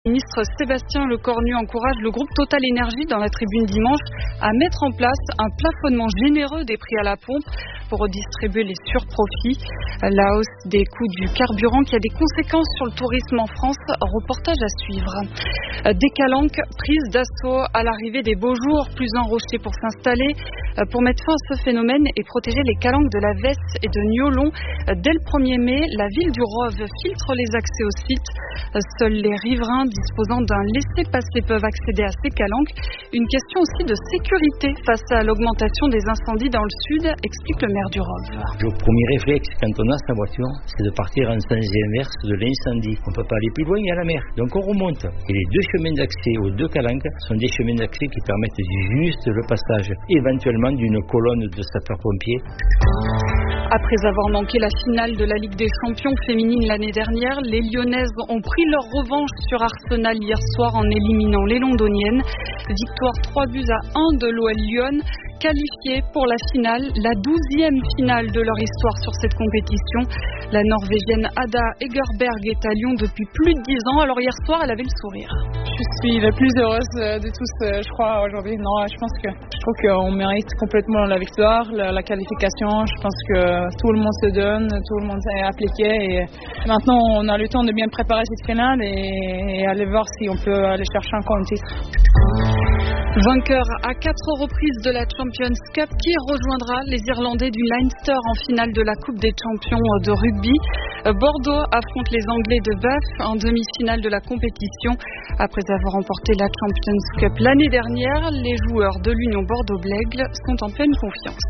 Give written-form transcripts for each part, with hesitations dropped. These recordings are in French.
Le ministre Sébastien Lecornu encourage le groupe Total Énergie dans la tribune dimanche à mettre en place un plafonnement généreux des prix à la pompe pour redistribuer les surprofits. La hausse des coûts du carburant qui a des conséquences sur le tourisme en France. Reportage à suivre. Des calanques prises d'assaut à l'arrivée des beaux jours, plus un rocher pour s'installer. Pour mettre fin à ce phénomène et protéger les calanques de la Vesse et de Niolon, dès le 1er mai, la ville du Rove filtre les accès au site. Seuls les riverains disposant d'un laissez-passer peuvent accéder à ces calanques. Une question aussi de sécurité face à l'augmentation des incendies dans le sud, explique le maire du Rove. Le premier réflexe quand on a sa voiture, c'est de partir en sens inverse de l'incendie. On ne peut pas aller plus loin, il y a la mer. Donc on remonte. Et les deux chemins d'accès aux deux calanques sont des chemins d'accès qui permettent juste le passage, éventuellement d'une colonne de sapeurs-pompiers. Après avoir manqué la finale de la Ligue des Champions féminine l'année dernière, les Lyonnaises ont pris leur revanche sur Arsenal hier soir en éliminant les Londoniennes. Victoire 3-1 de l'OL Lyon, qualifiée pour la finale, la 12e finale de leur histoire sur cette compétition. La Norvégienne Ada Egerberg est à Lyon depuis plus de 10 ans, alors hier soir elle avait le sourire. Je suis la plus heureuse de tous, je crois, aujourd'hui. Non, je trouve qu'on mérite complètement la victoire, la qualification. Je pense que tout le monde se donne, tout le monde s'est appliqué. Et maintenant, on a le temps de bien préparer cette finale et aller voir si on peut aller chercher encore un titre. Vainqueur à 4 reprises de la Champions Cup, qui rejoindra les Irlandais du Leinster en finale de la Coupe des Champions de rugby. Bordeaux affronte les Anglais de Bath en demi-finale de la compétition. Après avoir remporté la Champions Cup l'année dernière, les joueurs de l'Union Bordeaux-Blègles sont en pleine confiance.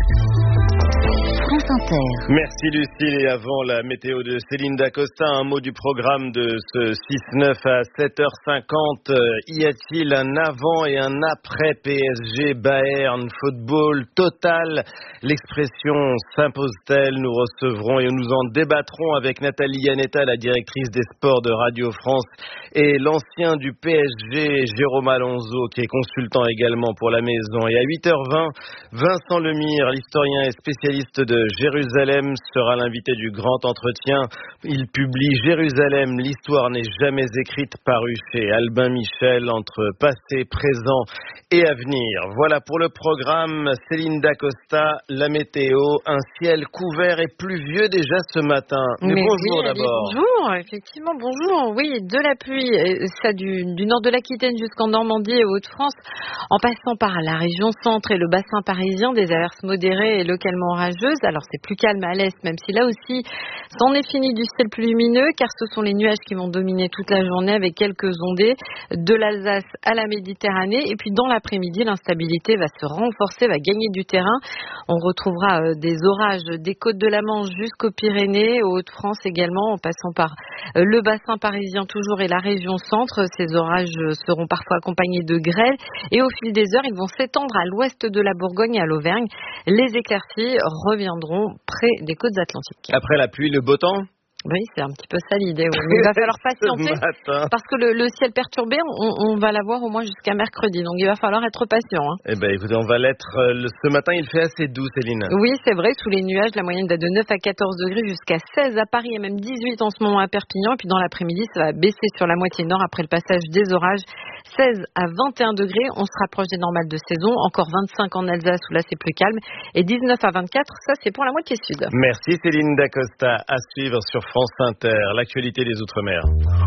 France Inter. Merci Lucille. Et avant la météo de Céline Dacosta, un mot du programme de ce 6-9 à 7h50. Y a-t-il un avant et un après PSG Bayern Football Total? L'expression s'impose-t-elle? Nous recevrons et nous en débattrons avec Nathalie Yanetta, la directrice des sports de Radio France, et l'ancien du PSG, Jérôme Alonso, qui est consultant également pour la maison. Et à 8h20, Vincent Lemire, l'historien et spécialiste de Jérusalem, sera l'invité du grand entretien. Il publie Jérusalem, l'histoire n'est jamais écrite, paru chez Albin Michel, entre passé, présent et avenir. Voilà pour le programme. Céline Dacosta, la météo, un ciel couvert et pluvieux déjà ce matin. Mais bonjour oui, d'abord. Bonjour, effectivement, bonjour. Oui, de la pluie, ça du nord de l'Aquitaine jusqu'en Normandie et Hauts-de-France, en passant par la région centre et le bassin parisien, des averses modérées et localement orageuses. Alors c'est plus calme à l'est, même si là aussi, c'en est fini du ciel plus lumineux, car ce sont les nuages qui vont dominer toute la journée avec quelques ondées de l'Alsace à la Méditerranée. Et puis dans l'après-midi, l'instabilité va se renforcer, va gagner du terrain. On retrouvera des orages des côtes de la Manche jusqu'aux Pyrénées, aux Hauts-de-France également, en passant par le bassin parisien toujours et la région centre. Ces orages seront parfois accompagnés de grêle et au fil des heures, ils vont s'étendre à l'ouest de la Bourgogne et à l'Auvergne. Les éclaircies reviendront près des côtes atlantiques. Après la pluie, le beau temps? Oui, c'est un petit peu ça l'idée. Oui. Mais il va falloir patienter parce que le ciel perturbé, on va l'avoir au moins jusqu'à mercredi. Donc il va falloir être patient. Eh bien, écoutez, on va l'être. Ce matin, il fait assez doux, Céline. Oui, c'est vrai. Sous les nuages, la moyenne va de 9 à 14 degrés jusqu'à 16 à Paris et même 18 en ce moment à Perpignan. Et puis dans l'après-midi, ça va baisser sur la moitié nord après le passage des orages. 16 à 21 degrés, on se rapproche des normales de saison. Encore 25 en Alsace où là c'est plus calme. Et 19 à 24, ça c'est pour la moitié sud. Merci Céline Dacosta. À suivre sur France Inter, l'actualité des Outre-mer.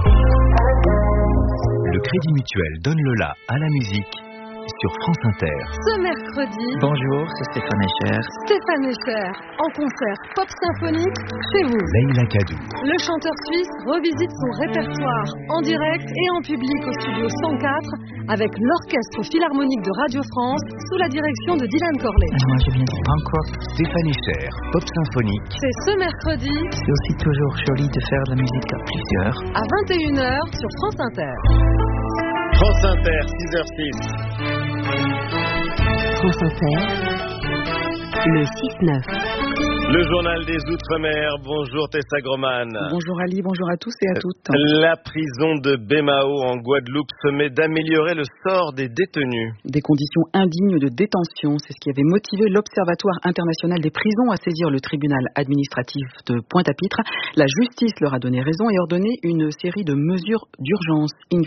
Le Crédit Mutuel donne le la à la musique sur France Inter. Ce mercredi, bonjour, c'est Stéphane Echer. Stéphane Echer, en concert pop symphonique chez vous. Leïla Kadou. Le chanteur suisse revisite son répertoire en direct et en public au studio 104 avec l'Orchestre Philharmonique de Radio France sous la direction de Dylan Corley. Moi, je viens de punk rock. Stéphane Echer, pop symphonique. C'est ce mercredi. C'est aussi toujours joli de faire de la musique à plusieurs. À 21h sur France Inter. France Inter, 6h06. France Inter, le 6-9. Le journal des Outre-mer. Bonjour Tessa Groman. Bonjour Ali, bonjour à tous et à toutes. La prison de Bémao en Guadeloupe se met d'améliorer le sort des détenus. Des conditions indignes de détention, c'est ce qui avait motivé l'Observatoire international des prisons à saisir le tribunal administratif de Pointe-à-Pitre. La justice leur a donné raison et ordonné une série de mesures d'urgence.